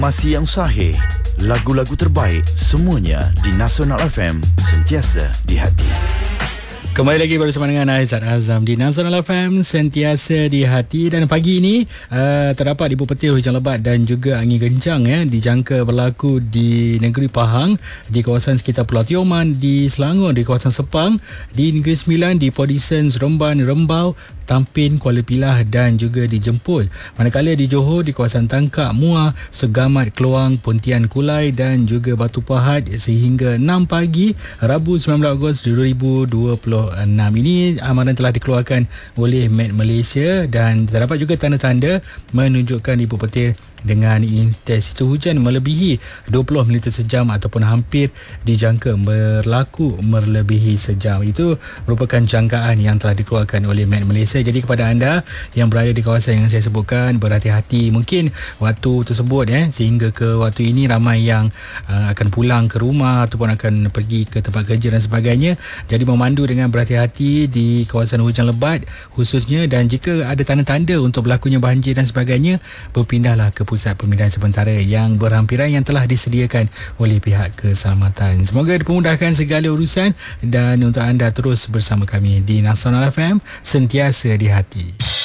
Masih yang sahih, lagu-lagu terbaik semuanya di Nasional FM, sentiasa di hati. Kembali lagi bersama dengan Aizat Azam di Nasional FM, sentiasa di hati. Dan pagi ini terdapat ibu petir hujan lebat dan juga angin kencang dijangka berlaku di negeri Pahang, di kawasan sekitar Pulau Tioman, di Selangor, di kawasan Sepang, di Negeri Sembilan, di Podison, Seremban, Rembau, Tampin, Kuala Pilah dan juga di Jempol. Manakala di Johor, di kawasan Tangkak, Muar, Segamat, Keluang, Pontian, Kulai dan juga Batu Pahat sehingga 6 pagi Rabu 19 Ogos 2026. Ini amaran telah dikeluarkan oleh Met Malaysia dan terdapat juga tanda-tanda menunjukkan ibu petir dengan intensitas hujan melebihi 20 minit sejam ataupun hampir dijangka berlaku melebihi sejam. Itu merupakan jangkaan yang telah dikeluarkan oleh Met Malaysia. Jadi kepada anda yang berada di kawasan yang saya sebutkan, berhati-hati mungkin waktu tersebut sehingga ke waktu ini ramai yang akan pulang ke rumah ataupun akan pergi ke tempat kerja dan sebagainya. Jadi memandu dengan berhati-hati di kawasan hujan lebat khususnya, dan jika ada tanda-tanda untuk berlakunya banjir dan sebagainya, berpindahlah ke pusat pemindahan sementara yang berhampiran yang telah disediakan oleh pihak keselamatan. Semoga dipermudahkan segala urusan dan untuk anda terus bersama kami di Nasional FM, sentiasa di hati.